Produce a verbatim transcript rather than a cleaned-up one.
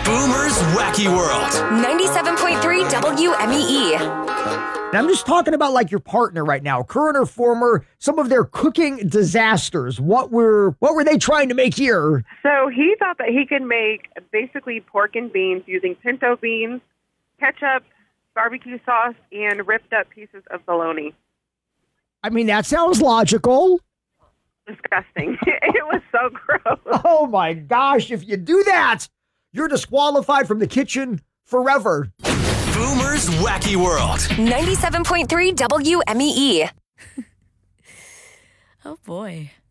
Boomer's Wacky World. ninety-seven point three W M E E. And I'm just talking about like your partner right now, current or former, some of their cooking disasters. What were what were they trying to make here? So he thought that he could make basically pork and beans using pinto beans, ketchup, barbecue sauce, and ripped up pieces of bologna. I mean, that sounds logical. Disgusting. It was so gross. Oh my gosh, if you do that, you're disqualified from the kitchen forever. Boomer's Wacky World. ninety-seven point three W M E E. Oh, boy.